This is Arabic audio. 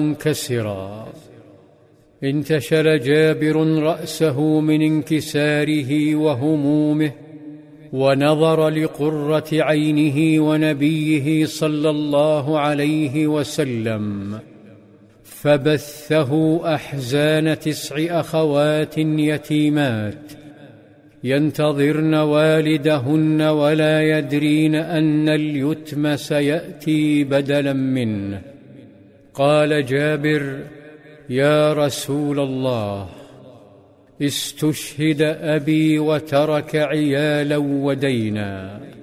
منكسرا. انتشل جابر رأسه من انكساره وهمومه، ونظر لقرة عينه ونبيه صلى الله عليه وسلم، فبثه أحزان 9 أخوات يتيمات ينتظرن والدهن ولا يدرين أن اليتم سيأتي بدلا منه. قال جابر: يا رسول الله، استشهد أبي وترك عيالا ودينا.